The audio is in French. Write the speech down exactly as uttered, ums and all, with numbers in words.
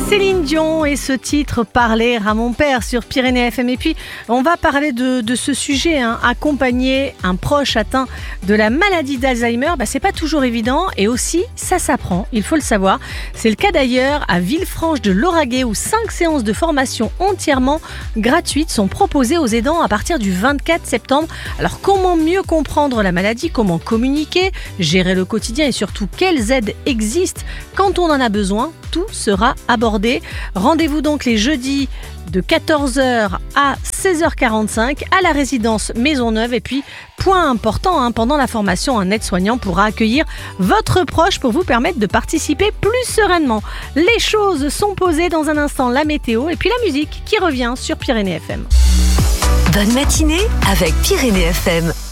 Céline Dion et ce titre « Parler à mon père » sur Pyrénées F M. Et puis, on va parler de, de ce sujet, hein, accompagner un proche atteint de la maladie d'Alzheimer, bah, c'est pas toujours évident et aussi, ça s'apprend, il faut le savoir. C'est le cas d'ailleurs à Villefranche de Lauragais où cinq séances de formation entièrement gratuites sont proposées aux aidants à partir du vingt-quatre septembre. Alors, comment mieux comprendre la maladie, comment communiquer, gérer le quotidien et surtout quelles aides existent quand on en a besoin, tout sera abordé. Rendez-vous donc les jeudis de quatorze heures à seize heures quarante-cinq à la résidence Maisonneuve. Et puis, point important, hein, pendant la formation, un aide-soignant pourra accueillir votre proche pour vous permettre de participer plus sereinement. Les choses sont posées dans un instant, la météo et puis la musique qui revient sur Pyrénées F M. Bonne matinée avec Pyrénées F M.